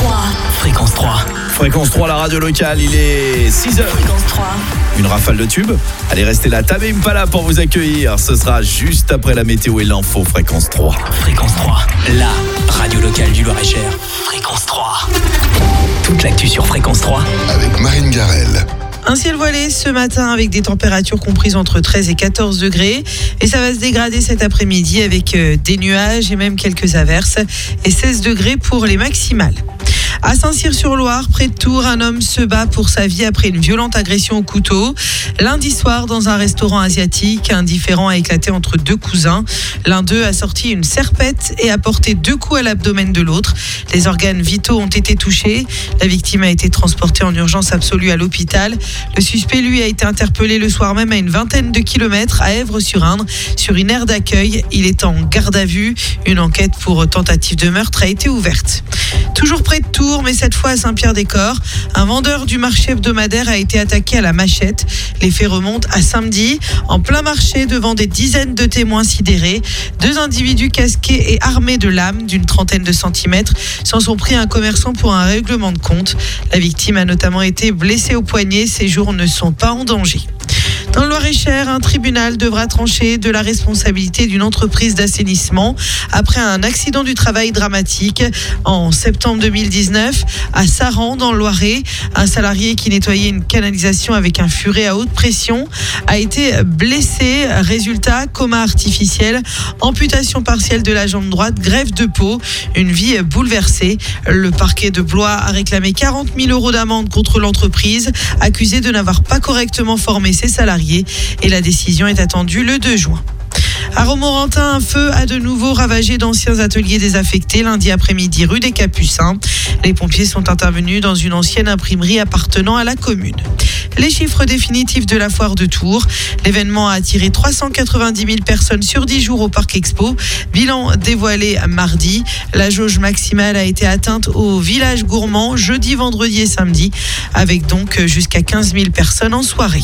Fréquence 3. Fréquence 3, la radio locale, il est 6h. Fréquence 3. Une rafale de tubes. Allez, restez là, Tame Impala pour vous accueillir. Ce sera juste après la météo et l'info. Fréquence 3. Fréquence 3, la radio locale du Loir-et-Cher. Fréquence 3. Toute l'actu sur Fréquence 3. Avec Marine Garel. Un ciel voilé ce matin avec des températures comprises entre 13 et 14 degrés. Et ça va se dégrader cet après-midi avec des nuages et même quelques averses. Et 16 degrés pour les maximales. À Saint-Cyr-sur-Loire, près de Tours, un homme se bat pour sa vie après une violente agression au couteau. Lundi soir, dans un restaurant asiatique, un différend a éclaté entre deux cousins. L'un d'eux a sorti une serpette et a porté 2 coups à l'abdomen de l'autre. Les organes vitaux ont été touchés. La victime a été transportée en urgence absolue à l'hôpital. Le suspect, lui, a été interpellé le soir même à une vingtaine de kilomètres à Èvres-sur-Indre, sur une aire d'accueil. Il est en garde à vue. Une enquête pour tentative de meurtre a été ouverte. Toujours près de Tours, mais cette fois à Saint-Pierre-des-Corps, un vendeur du marché hebdomadaire a été attaqué à la machette. Les faits remontent à samedi, en plein marché, devant des dizaines de témoins sidérés. 2 individus casqués et armés de lames d'une trentaine de centimètres s'en sont pris à un commerçant pour un règlement de compte. La victime a notamment été blessée au poignet. Ses jours ne sont pas en danger. Dans le Loir-et-Cher, un tribunal devra trancher de la responsabilité d'une entreprise d'assainissement après un accident du travail dramatique en septembre 2019 à Saran dans le Loiret. Un salarié qui nettoyait une canalisation avec un furet à haute pression a été blessé. Résultat, coma artificiel, amputation partielle de la jambe droite, greffe de peau, une vie bouleversée. Le parquet de Blois a réclamé 40 000 € d'amende contre l'entreprise, accusée de n'avoir pas correctement formé ses salariés. Et la décision est attendue le 2 juin. À Romorantin, un feu a de nouveau ravagé d'anciens ateliers désaffectés lundi après-midi rue des Capucins. Les pompiers sont intervenus dans une ancienne imprimerie appartenant à la commune. Les chiffres définitifs de la foire de Tours. L'événement a attiré 390 000 personnes sur 10 jours au Parc Expo. Bilan dévoilé mardi. La jauge maximale a été atteinte au village gourmand jeudi, vendredi et samedi, avec donc jusqu'à 15 000 personnes en soirée.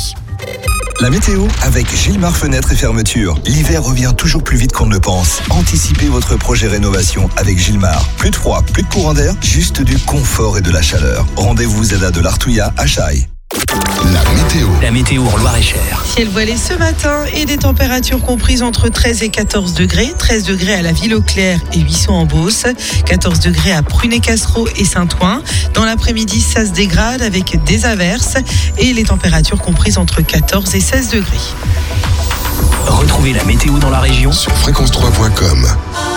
La météo avec Gilmar Fenêtres et Fermetures. L'hiver revient toujours plus vite qu'on ne le pense. Anticipez votre projet rénovation avec Gilmar. Plus de froid, plus de courant d'air, juste du confort et de la chaleur. Rendez-vous Zeda de l'Artouilla à Chaille. La météo en Loir-et-Cher. Ciel voilé ce matin et des températures comprises entre 13 et 14 degrés. 13 degrés à la Ville-aux-Clercs et Huisson-en-Beauce. 14 degrés à Prunay-Cassereau et Saint-Ouen. Dans l'après-midi, ça se dégrade avec des averses et les températures comprises entre 14 et 16 degrés. Retrouvez la météo dans la région sur fréquence3.com.